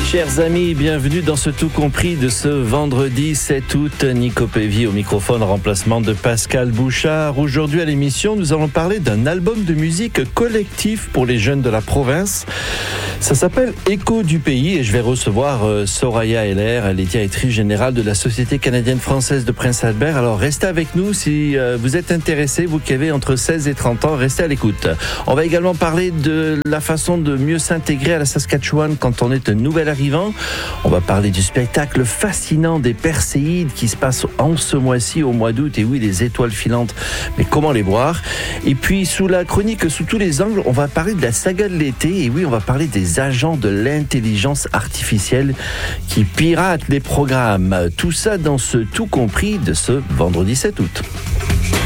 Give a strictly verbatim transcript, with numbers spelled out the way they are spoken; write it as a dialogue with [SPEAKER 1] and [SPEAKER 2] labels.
[SPEAKER 1] Chers amis, bienvenue dans ce tout compris de ce vendredi sept août. Nico Pévy au microphone en remplacement de Pascal Bouchard. Aujourd'hui à l'émission, nous allons parler d'un album de musique collectif pour les jeunes de la province. Ça s'appelle Écho du pays et je vais recevoir euh, Soraya Heller, elle est directrice générale de la Société canadienne-française de Prince Albert. Alors restez avec nous si euh, vous êtes intéressés, vous qui avez entre seize et trente ans, restez à l'écoute. On va également parler de la façon de mieux s'intégrer à la Saskatchewan quand on est un nouvel arrivant. On va parler du spectacle fascinant des Perséides qui se passe en ce mois-ci, au mois d'août. Et oui, les étoiles filantes, mais comment les voir? Et puis, sous la chronique, sous tous les angles, on va parler de la saga de l'été. Et oui, on va parler des agents de l'intelligence artificielle qui piratent les programmes. Tout ça dans ce tout compris de ce vendredi sept août.